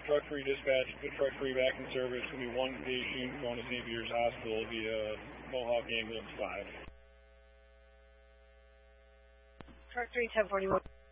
Truck 3 dispatch, good Truck 3 back in service. Going to be 1 patient going to St. Peter's Hospital via Mohawk Ambulance 5. Truck 3, 1041.